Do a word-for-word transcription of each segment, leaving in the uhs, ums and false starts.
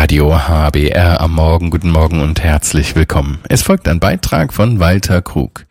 Radio H B R am Morgen. Guten Morgen und herzlich willkommen. Es folgt ein Beitrag von Walter Krug.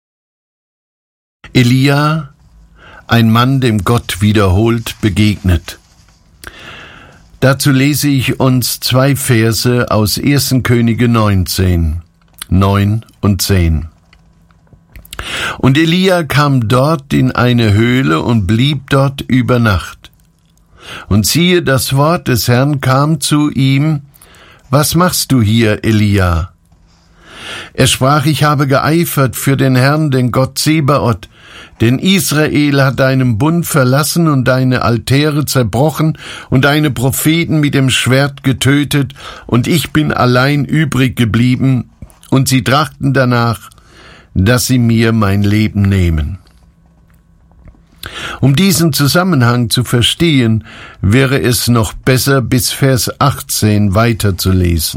Elia, ein Mann, dem Gott wiederholt begegnet. Dazu lese ich uns zwei Verse aus erster Könige neunzehn, neun und zehn. Und Elia kam dort in eine Höhle und blieb dort über Nacht. Und siehe, das Wort des Herrn kam zu ihm: Was machst du hier, Elia? Er sprach: Ich habe geeifert für den Herrn, den Gott Zebaoth, denn Israel hat deinen Bund verlassen und deine Altäre zerbrochen und deine Propheten mit dem Schwert getötet, und ich bin allein übrig geblieben, und sie trachten danach, dass sie mir mein Leben nehmen. Um diesen Zusammenhang zu verstehen, wäre es noch besser, bis Vers achtzehn weiterzulesen.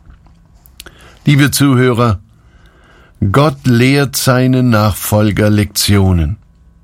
Liebe Zuhörer, Gott lehrt seine Nachfolger Lektionen.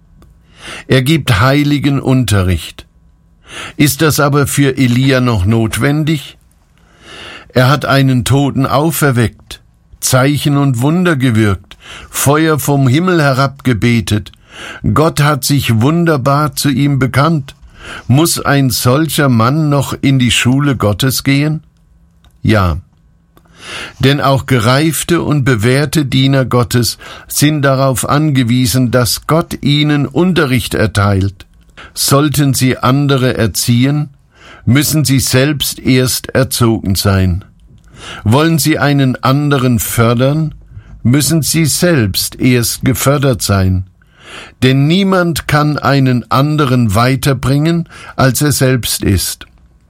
Er gibt heiligen Unterricht. Ist das aber für Elia noch notwendig? Er hat einen Toten auferweckt, Zeichen und Wunder gewirkt, Feuer vom Himmel herabgebetet. Gott hat sich wunderbar zu ihm bekannt. Muss ein solcher Mann noch in die Schule Gottes gehen? Ja. Denn auch gereifte und bewährte Diener Gottes sind darauf angewiesen, dass Gott ihnen Unterricht erteilt. Sollten sie andere erziehen, müssen sie selbst erst erzogen sein. Wollen sie einen anderen fördern, müssen sie selbst erst gefördert sein. Denn niemand kann einen anderen weiterbringen, als er selbst ist.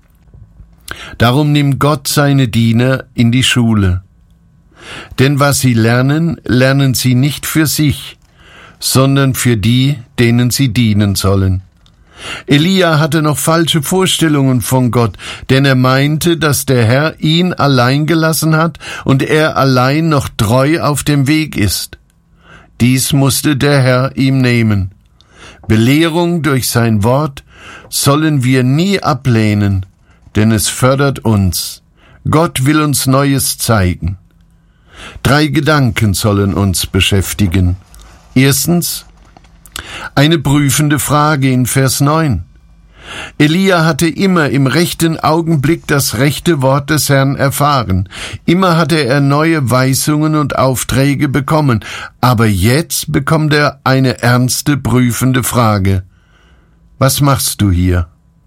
Darum nimmt Gott seine Diener in die Schule. Denn was sie lernen, lernen sie nicht für sich, sondern für die, denen sie dienen sollen. Elia hatte noch falsche Vorstellungen von Gott, denn er meinte, dass der Herr ihn allein gelassen hat und er allein noch treu auf dem Weg ist. Dies musste der Herr ihm nehmen. Belehrung durch sein Wort sollen wir nie ablehnen, denn es fördert uns. Gott will uns Neues zeigen. Drei Gedanken sollen uns beschäftigen. Erstens, eine prüfende Frage in Vers neun. Elia hatte immer im rechten Augenblick das rechte Wort des Herrn erfahren. Immer hatte er neue Weisungen und Aufträge bekommen. Aber jetzt bekommt er eine ernste, prüfende Frage. Was machst du hier?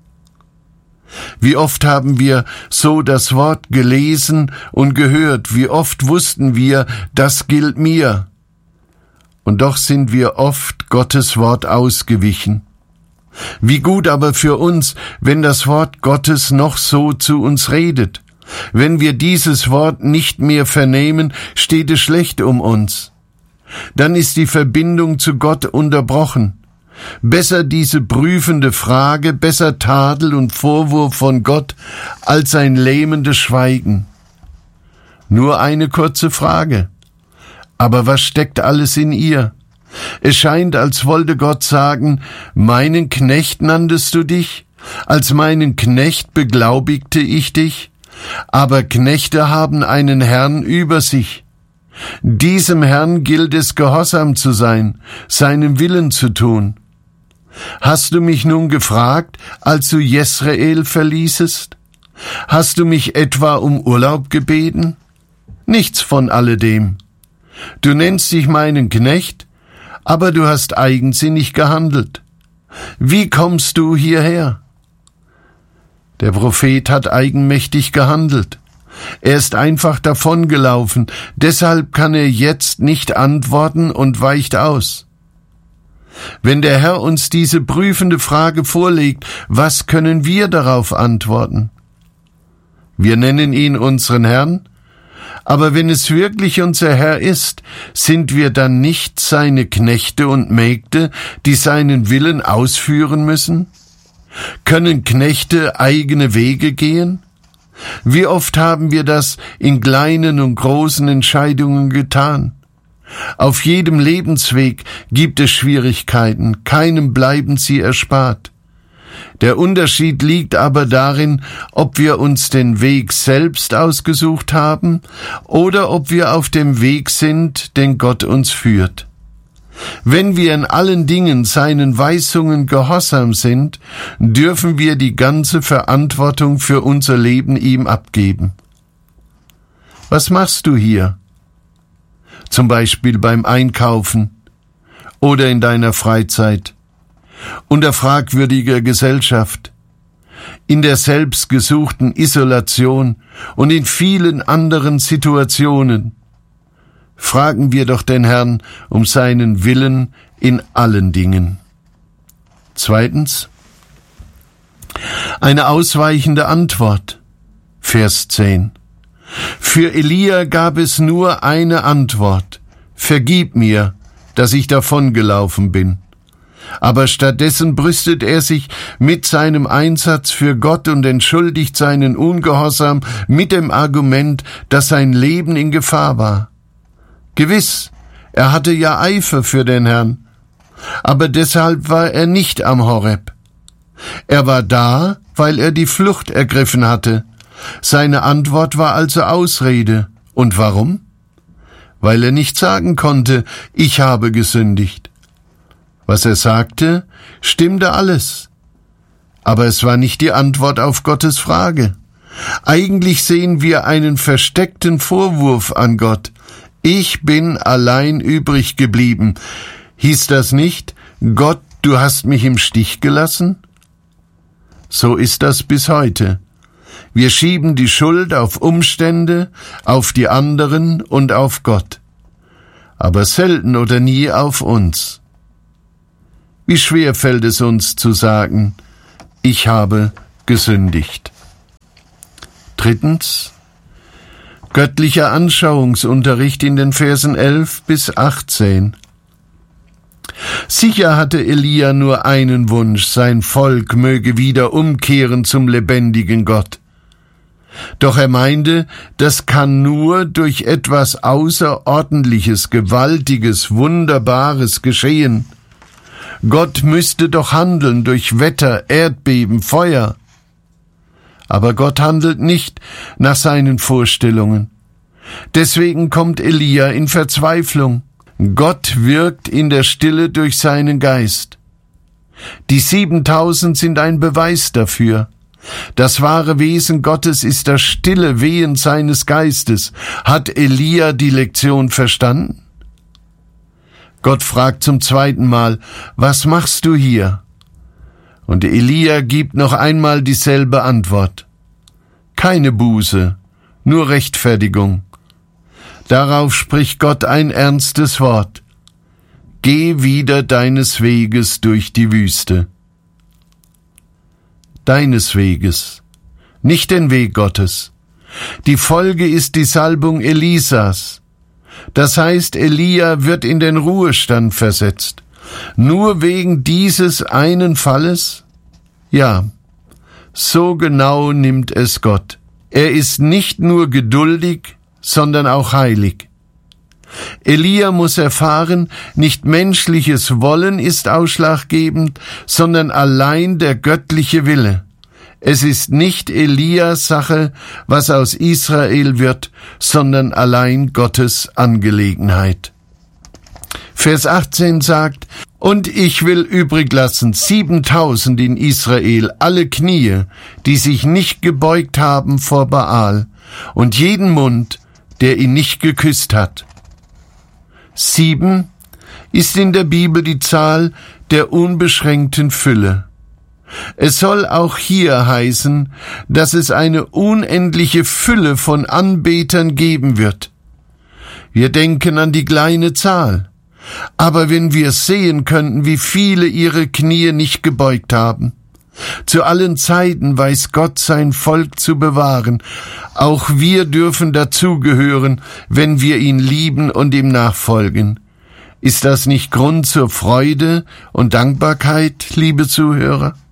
Wie oft haben wir so das Wort gelesen und gehört? Wie oft wussten wir, das gilt mir? Und doch sind wir oft Gottes Wort ausgewichen. Wie gut aber für uns, wenn das Wort Gottes noch so zu uns redet. Wenn wir dieses Wort nicht mehr vernehmen, steht es schlecht um uns. Dann ist die Verbindung zu Gott unterbrochen. Besser diese prüfende Frage, besser Tadel und Vorwurf von Gott, als ein lähmendes Schweigen. Nur eine kurze Frage. Aber was steckt alles in ihr? Es scheint, als wollte Gott sagen: Meinen Knecht nanntest du dich? Als meinen Knecht beglaubigte ich dich? Aber Knechte haben einen Herrn über sich. Diesem Herrn gilt es, gehorsam zu sein, seinen Willen zu tun. Hast du mich nun gefragt, als du Jesrael verließest? Hast du mich etwa um Urlaub gebeten? Nichts von alledem. Du nennst dich meinen Knecht, aber du hast eigensinnig gehandelt. Wie kommst du hierher? Der Prophet hat eigenmächtig gehandelt. Er ist einfach davongelaufen, deshalb kann er jetzt nicht antworten und weicht aus. Wenn der Herr uns diese prüfende Frage vorlegt, was können wir darauf antworten? Wir nennen ihn unseren Herrn, aber wenn es wirklich unser Herr ist, sind wir dann nicht seine Knechte und Mägde, die seinen Willen ausführen müssen? Können Knechte eigene Wege gehen? Wie oft haben wir das in kleinen und großen Entscheidungen getan? Auf jedem Lebensweg gibt es Schwierigkeiten, keinem bleiben sie erspart. Der Unterschied liegt aber darin, ob wir uns den Weg selbst ausgesucht haben oder ob wir auf dem Weg sind, den Gott uns führt. Wenn wir in allen Dingen seinen Weisungen gehorsam sind, dürfen wir die ganze Verantwortung für unser Leben ihm abgeben. Was machst du hier? Zum Beispiel beim Einkaufen oder in deiner Freizeit, unter fragwürdiger Gesellschaft, in der selbstgesuchten Isolation und in vielen anderen Situationen. Fragen wir doch den Herrn um seinen Willen in allen Dingen. Zweitens, eine ausweichende Antwort. Vers zehn. Für Elia gab es nur eine Antwort. Vergib mir, dass ich davongelaufen bin. Aber stattdessen brüstet er sich mit seinem Einsatz für Gott und entschuldigt seinen Ungehorsam mit dem Argument, dass sein Leben in Gefahr war. Gewiss, er hatte ja Eifer für den Herrn, aber deshalb war er nicht am Horeb. Er war da, weil er die Flucht ergriffen hatte. Seine Antwort war also Ausrede. Und warum? Weil er nicht sagen konnte, ich habe gesündigt. Was er sagte, stimmte alles. Aber es war nicht die Antwort auf Gottes Frage. Eigentlich sehen wir einen versteckten Vorwurf an Gott. Ich bin allein übrig geblieben. Hieß das nicht, Gott, du hast mich im Stich gelassen? So ist das bis heute. Wir schieben die Schuld auf Umstände, auf die anderen und auf Gott. Aber selten oder nie auf uns. Wie schwer fällt es uns zu sagen, ich habe gesündigt. Drittens, göttlicher Anschauungsunterricht in den Versen elf bis achtzehn. Sicher hatte Elia nur einen Wunsch, sein Volk möge wieder umkehren zum lebendigen Gott. Doch er meinte, das kann nur durch etwas Außerordentliches, Gewaltiges, Wunderbares geschehen. Gott müsste doch handeln durch Wetter, Erdbeben, Feuer. Aber Gott handelt nicht nach seinen Vorstellungen. Deswegen kommt Elia in Verzweiflung. Gott wirkt in der Stille durch seinen Geist. Die siebentausend sind ein Beweis dafür. Das wahre Wesen Gottes ist das stille Wehen seines Geistes. Hat Elia die Lektion verstanden? Gott fragt zum zweiten Mal, was machst du hier? Und Elia gibt noch einmal dieselbe Antwort. Keine Buße, nur Rechtfertigung. Darauf spricht Gott ein ernstes Wort. Geh wieder deines Weges durch die Wüste. Deines Weges, nicht den Weg Gottes. Die Folge ist die Salbung Elisas. Das heißt, Elia wird in den Ruhestand versetzt. Nur wegen dieses einen Falles? Ja, so genau nimmt es Gott. Er ist nicht nur geduldig, sondern auch heilig. Elia muss erfahren, nicht menschliches Wollen ist ausschlaggebend, sondern allein der göttliche Wille. Es ist nicht Elias Sache, was aus Israel wird, sondern allein Gottes Angelegenheit. Vers achtzehn sagt, und ich will übrig lassen siebentausend in Israel, alle Knie, die sich nicht gebeugt haben vor Baal, und jeden Mund, der ihn nicht geküsst hat. Sieben ist in der Bibel die Zahl der unbeschränkten Fülle. Es soll auch hier heißen, dass es eine unendliche Fülle von Anbetern geben wird. Wir denken an die kleine Zahl. Aber wenn wir sehen könnten, wie viele ihre Knie nicht gebeugt haben. Zu allen Zeiten weiß Gott sein Volk zu bewahren. Auch wir dürfen dazugehören, wenn wir ihn lieben und ihm nachfolgen. Ist das nicht Grund zur Freude und Dankbarkeit, liebe Zuhörer?